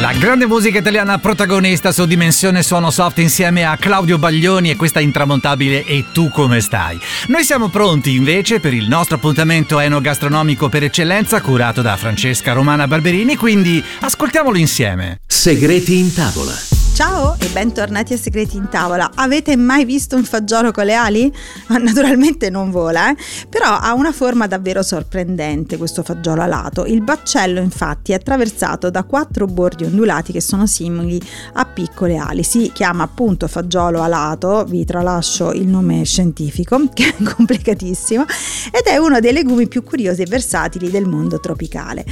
La grande musica italiana protagonista su Dimensione Suono Soft insieme a Claudio Baglioni e questa intramontabile E tu come stai? Noi siamo pronti invece per il nostro appuntamento enogastronomico per eccellenza curato da Francesca Romana Barberini, quindi ascoltiamolo insieme. Segreti in tavola. Ciao e bentornati a Segreti in tavola. Avete mai visto un fagiolo con le ali? Naturalmente non vola, però ha una forma davvero sorprendente questo fagiolo alato. Il baccello infatti è attraversato da 4 bordi ondulati che sono simili a piccole ali. Si chiama appunto fagiolo alato, vi tralascio il nome scientifico che è complicatissimo, ed è uno dei legumi più curiosi e versatili del mondo tropicale.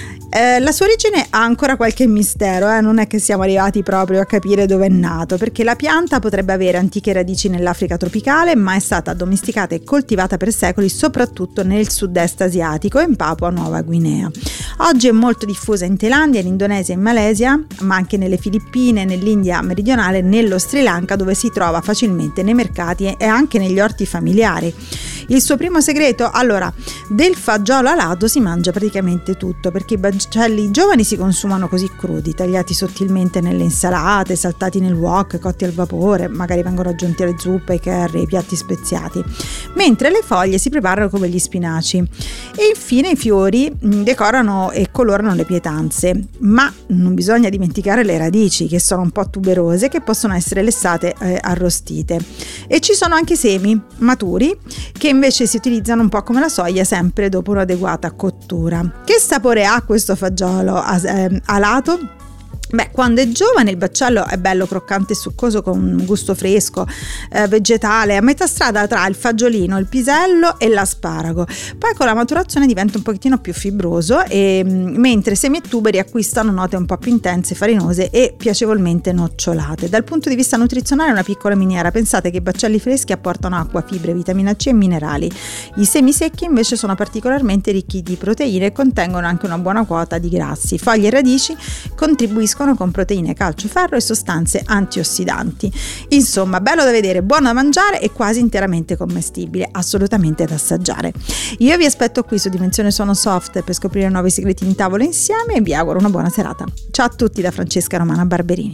La sua origine ha ancora qualche mistero, non è che siamo arrivati proprio a capire dove è nato, perché la pianta potrebbe avere antiche radici nell'Africa tropicale, ma è stata addomesticata e coltivata per secoli soprattutto nel sud-est asiatico e in Papua Nuova Guinea. Oggi è molto diffusa in Thailandia, in Indonesia e in Malesia, ma anche nelle Filippine, nell'India meridionale, nello Sri Lanka, dove si trova facilmente nei mercati e anche negli orti familiari. Il suo primo segreto? Allora, del fagiolo alato si mangia praticamente tutto, perché i baccelli giovani si consumano così crudi, tagliati sottilmente nelle insalate, saltati nel wok, cotti al vapore, magari vengono aggiunti alle zuppe, ai curry, ai piatti speziati, mentre le foglie si preparano come gli spinaci e infine i fiori decorano e colorano le pietanze. Ma non bisogna dimenticare le radici, che sono un po' tuberose, che possono essere lessate arrostite, e ci sono anche semi maturi che invece si utilizzano un po' come la soia, sempre dopo un'adeguata cottura. Che sapore ha questo fagiolo alato? Beh, quando è giovane il baccello è bello croccante e succoso, con un gusto fresco, vegetale, a metà strada tra il fagiolino, il pisello e l'asparago. Poi con la maturazione diventa un pochettino più fibroso, mentre semi e tuberi acquistano note un po' più intense, farinose e piacevolmente nocciolate. Dal punto di vista nutrizionale è una piccola miniera. Pensate che i baccelli freschi apportano acqua, fibre, vitamina C e minerali. I semi secchi invece sono particolarmente ricchi di proteine e contengono anche una buona quota di grassi. Foglie e radici contribuiscono con proteine, calcio, ferro e sostanze antiossidanti. Insomma, bello da vedere, buono da mangiare e quasi interamente commestibile, assolutamente da assaggiare. Io vi aspetto qui su Dimensione Suono Soft per scoprire nuovi segreti in tavola insieme e vi auguro una buona serata. Ciao a tutti da Francesca Romana Barberini.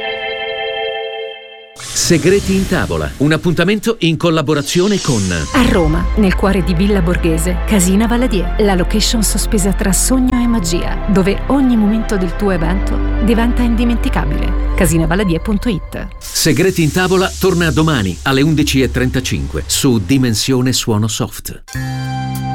Segreti in tavola, un appuntamento in collaborazione con A Roma, nel cuore di Villa Borghese, Casina Valadier, la location sospesa tra sogno e magia, dove ogni momento del tuo evento diventa indimenticabile. Casinavaladier.it. Segreti in tavola torna domani alle 11:35 su Dimensione Suono Soft.